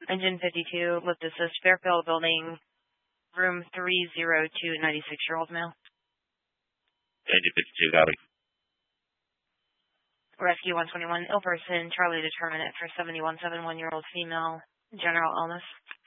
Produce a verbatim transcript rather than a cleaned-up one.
Engine fifty-two, lift assist, Fairfield Building, room three oh two, ninety-six-year-old male. Engine fifty-two, copy. Rescue one twenty-one, ill person, Charlie determinate for seventy-one, seventy-one-year-old female, general illness.